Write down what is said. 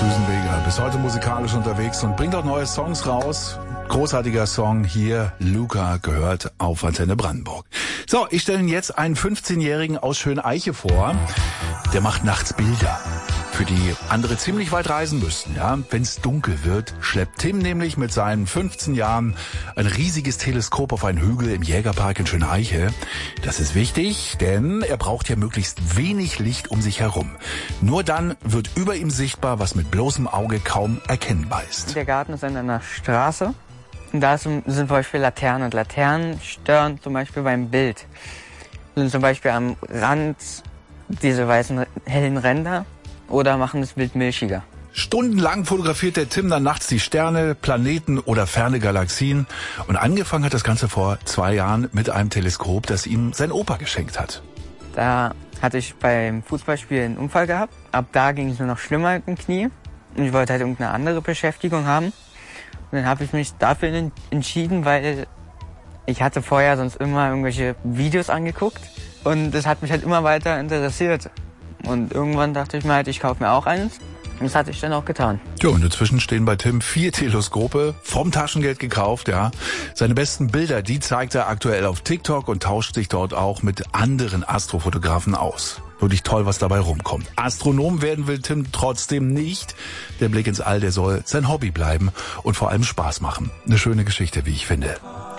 Düsenweger, bis heute musikalisch unterwegs und bringt auch neue Songs raus. Großartiger Song hier, Luca, gehört auf Antenne Brandenburg. So, ich stelle Ihnen jetzt einen 15-Jährigen aus Schöneiche vor. Der macht nachts Bilder, für die andere ziemlich weit reisen müssten. Ja, wenn es dunkel wird, schleppt Tim nämlich mit seinen 15 Jahren ein riesiges Teleskop auf einen Hügel im Jägerpark in Schöneiche. Das ist wichtig, denn er braucht ja möglichst wenig Licht um sich herum. Nur dann wird über ihm sichtbar, was mit bloßem Auge kaum erkennbar ist. Der Garten ist an einer Straße und da sind zum Beispiel Laternen. Und Laternen stören zum Beispiel beim Bild. Sind zum Beispiel am Rand diese weißen hellen Ränder oder machen das Bild milchiger. Stundenlang fotografiert der Tim dann nachts die Sterne, Planeten oder ferne Galaxien. Und angefangen hat das Ganze vor 2 Jahren mit einem Teleskop, das ihm sein Opa geschenkt hat. Da hatte ich beim Fußballspiel einen Unfall gehabt. Ab da ging es nur noch schlimmer mit dem Knie. Und ich wollte halt irgendeine andere Beschäftigung haben. Und dann habe ich mich dafür entschieden, weil ich hatte vorher sonst immer irgendwelche Videos angeguckt. Und das hat mich halt immer weiter interessiert. Und irgendwann dachte ich mir halt, ich kaufe mir auch eins. Und das hatte ich dann auch getan. Ja, und inzwischen stehen bei Tim 4 Teleskope, vom Taschengeld gekauft, ja. Seine besten Bilder, die zeigt er aktuell auf TikTok und tauscht sich dort auch mit anderen Astrofotografen aus. Wirklich toll, was dabei rumkommt. Astronom werden will Tim trotzdem nicht. Der Blick ins All, der soll sein Hobby bleiben und vor allem Spaß machen. Eine schöne Geschichte, wie ich finde.